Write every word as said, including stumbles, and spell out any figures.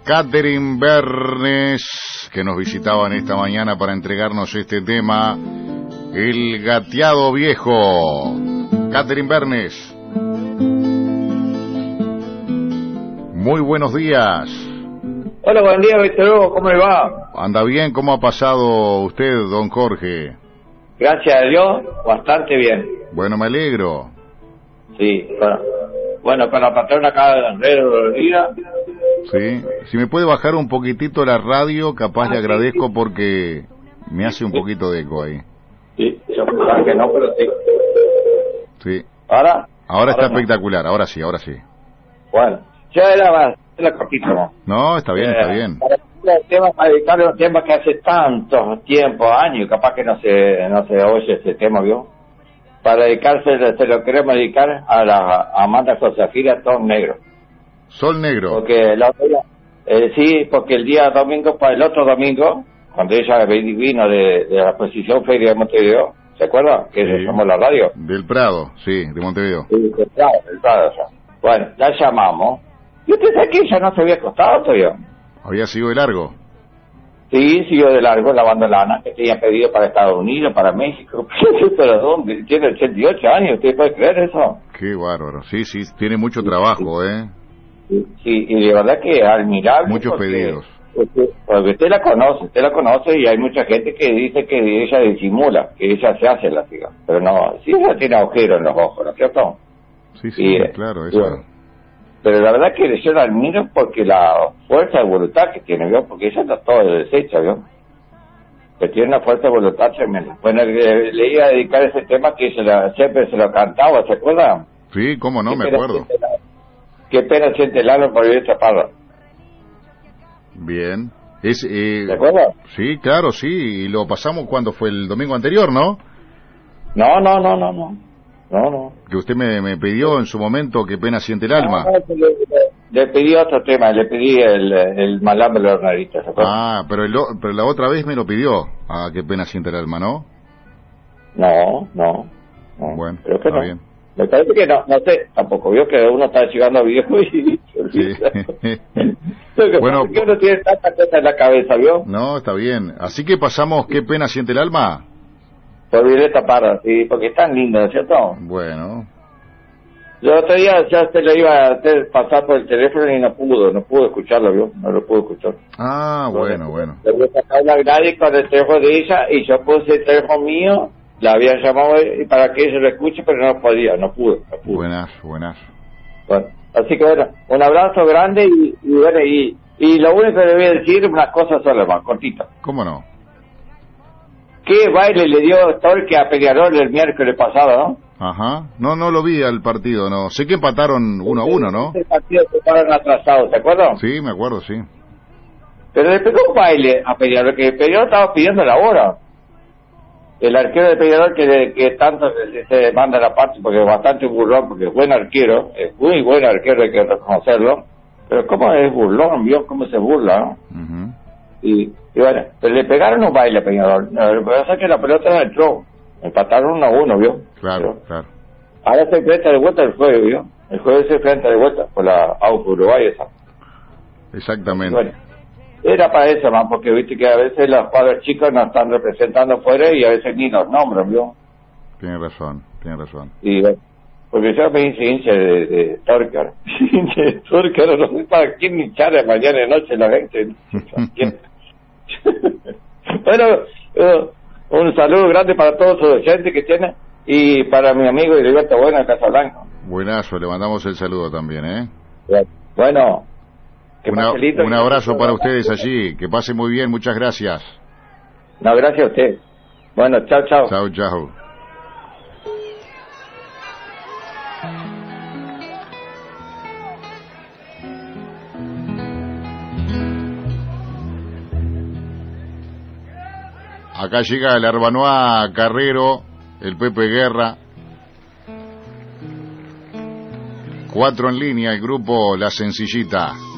Catherine Bernes, que nos visitaban esta mañana para entregarnos este tema, El Gateado Viejo. Catherine Bernes, muy buenos días. Hola, buen día, Víctor Hugo, ¿cómo le va? ¿Anda bien? ¿Cómo ha pasado usted, don Jorge? Gracias a Dios, bastante bien. Bueno, me alegro. Sí, bueno, bueno con la patrona acá de los días. Sí, si me puede bajar un poquitito la radio, capaz ah, le agradezco sí, sí. Porque me hace un poquito de eco ahí. Sí, yo pensaba que no, pero sí. Sí. ¿Ahora? Ahora, ahora está no. Espectacular, ahora sí, ahora sí. Bueno, ya era más, era cortito, ¿no? No, está bien, eh, está bien. Para el tema, para dedicarle un tema que hace tanto tiempo, años, capaz que no se, no se oye ese tema, ¿vio? Para dedicarse, se lo queremos dedicar a la a Amanda Josefina Sol Negro. Sol Negro. Porque la eh, sí, porque el día domingo, para el otro domingo, cuando ella vino de, de la exposición Feria de Montevideo, ¿se acuerda? Que sí. Somos la radio. Del Prado, sí, de Montevideo. Sí, del Prado, del Prado, ya. Bueno, la llamamos. ¿Y usted sabe que ella no se había acostado todavía? ¿Había sido de largo? Sí, siguió de largo lavando lana, que tenía pedido para Estados Unidos, para México. ¿Pero dónde? Tiene ochenta y ocho años, ¿usted puede creer eso? Qué bárbaro. Sí, sí, tiene mucho trabajo, sí. ¿eh? Sí, sí, y de verdad que es admirable. Muchos porque, pedidos. Porque, porque usted la conoce, usted la conoce y hay mucha gente que dice que ella disimula, que ella se hace la figa. Pero no, sí, ella tiene agujeros en los ojos, ¿no es cierto? Sí, sí, y, claro, eso. Bueno, pero la verdad que yo la admiro porque la fuerza de voluntad que tiene, ¿vio? Porque ella está todo deshecha, ¿vio? Que tiene una fuerza de voluntad tremenda. Bueno, le, le iba a dedicar ese tema que se la, siempre se lo cantaba, ¿se acuerdan? Sí, cómo no, me acuerdo. Qué pena siente el alma por vivir atrapada. Bien. Es, eh, ¿De acuerdo? Sí, claro, sí. Y lo pasamos cuando fue el domingo anterior, ¿no? No, no, no, no, no. No, no. Que usted me, me pidió en su momento qué pena siente el alma. No, no, le, le pedí otro tema, le pedí el, el malambre de los narices. Ah, pero, el, pero la otra vez me lo pidió. Ah, qué pena siente el alma, ¿no? No, no. no bueno, creo que está no. bien. Me parece que no, no sé, tampoco vio que uno está llegando a viejo y se olvida. Sí. Bueno, que uno tiene tanta cosa en la cabeza, ¿vio? No, está bien. Así que pasamos qué pena siente el alma. Por Violeta Parra, sí, porque es tan lindo, ¿no es cierto? Bueno. Yo otro día ya se le iba a hacer pasar por el teléfono y no pudo, no pudo escucharlo, ¿vio? No lo pudo escuchar. Ah, bueno, bueno. Le voy a sacar una grade con el teléfono de ella y yo puse el teléfono mío, la había llamado para que ella lo escuche, pero no podía, no pudo. No pudo. Buenas, buenas. Bueno, así que bueno, un abrazo grande y, y bueno, y, y lo único que le voy a decir es unas cosas solo más, cortita. ¿Cómo no? ¿Qué baile le dio Torque a Peñarol el miércoles pasado, no? Ajá. No, no lo vi al partido, no. Sé que empataron uno a uno, ¿no? El partido se fueron atrasados, ¿te acuerdas? Sí, me acuerdo, sí. Pero le pegó un baile a Peñarol, que Peñarol estaba pidiendo la hora. El arquero de Peñarol que, que tanto se, se manda la parte, porque es bastante burlón, porque es buen arquero, es muy buen arquero, hay que reconocerlo. Pero cómo es burlón, vio cómo se burla, ¿no? Uh-huh. Y, y bueno, pero le pegaron un baile a Peñarol. Lo que pasa es que la pelota no entró. Empataron uno a uno, ¿vio? Claro, pero, claro. Ahora se enfrenta de vuelta el jueves, ¿vio? El jueves se enfrenta de vuelta por la Auto Uruguay esa. Exactamente. Bueno, era para eso, man, porque viste que a veces los padres chicos nos están representando fuera y a veces ni nos nombran, ¿vio? Tiene razón, tiene razón. Y bueno, porque yo me hice hincha de, de Torque ahora. Hincha de Torque ahora, no sé para quién hinchar de mañana y noche la gente. Bueno, uh, un saludo grande para todos los oyentes que tienen y para mi amigo Heriberto Bueno de Casablanca. Buenazo, le mandamos el saludo también, ¿eh? Bueno, que Una, lindo, un abrazo que para ustedes allí, que pase muy bien, muchas gracias. No, gracias a usted. Bueno, chao, chao. Chao, chao. Acá llega el Arbanoa Carrero, el Pepe Guerra. Cuatro en línea, el grupo La Sencillita.